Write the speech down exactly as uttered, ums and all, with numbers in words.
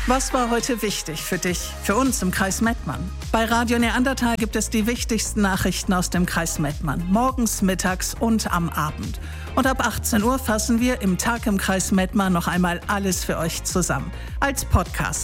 Was war heute wichtig für dich, für uns im Kreis Mettmann? Bei Radio Neandertal gibt es die wichtigsten Nachrichten aus dem Kreis Mettmann, morgens, mittags und am Abend. Und ab achtzehn Uhr fassen wir im Tag im Kreis Mettmann noch einmal alles für euch zusammen, als Podcast.